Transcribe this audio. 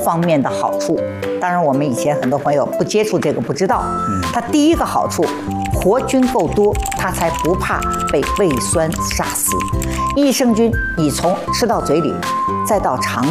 方面的好处。当然，我们以前很多朋友不接触这个不知道。它第一个好处，活菌够多，它才不怕被胃酸杀死。益生菌你从吃到嘴里，再到肠